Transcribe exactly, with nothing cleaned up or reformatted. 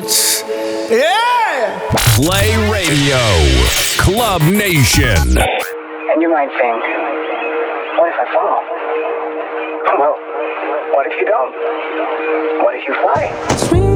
sports. Yeah! Play Radio, Club Nation. And you might think, what if I fall? Well, what if you don't? What if you fly?